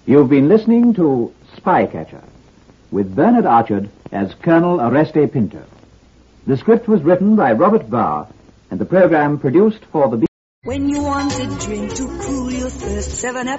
You've been listening to Spycatcher, with Bernard Archard as Colonel Oreste Pinto. The script was written by Robert Barr, and the program produced for the... When you want a drink to cool your thirst, 7-Up